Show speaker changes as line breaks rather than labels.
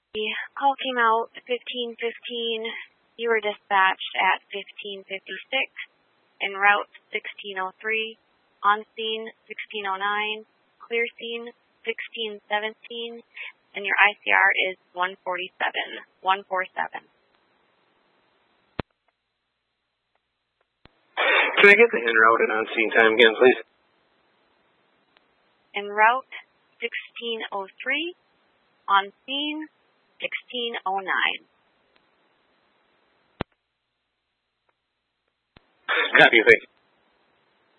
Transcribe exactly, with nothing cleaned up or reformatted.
The call came out fifteen fifteen. You were dispatched at fifteen fifty-six. En route sixteen oh three. On scene sixteen oh nine. Clear scene sixteen seventeen. And your I C R is one forty-seven. one forty-seven.
Can I get the en route and on scene time again, please?
En route sixteen oh three. On scene sixteen oh nine.
Copy, thank you.